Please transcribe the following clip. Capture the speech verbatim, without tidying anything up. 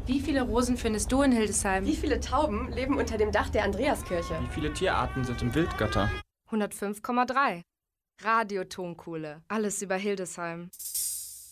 Wie viele Rosen findest du in Hildesheim? Wie viele Tauben leben unter dem Dach der Andreaskirche? Wie viele Tierarten sind im Wildgatter? hundertfünf Komma drei. Radiotonkohle. Alles über Hildesheim.